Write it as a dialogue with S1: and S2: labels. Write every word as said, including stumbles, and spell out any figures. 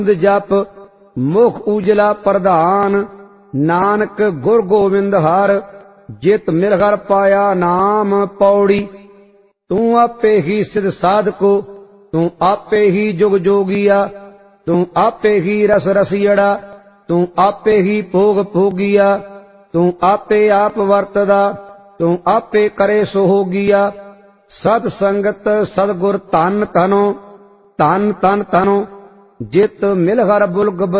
S1: जप मुख उजला प्रधान, नानक गुर गोविंद हर, जित मिल हर पाया नाम। पौड़ी। तू आपे ही सिद्ध साधको, तू आपे ही जुग जोगिया, तू आपे ही रस रसियड़ा, तू आपे ही भोग भोगिया, तू आपे आप वर्तदा, तू आपे करे सो होगिया। सत संगत सदगुर धन धनो, धन धन धनो, जित मिल हर बुलग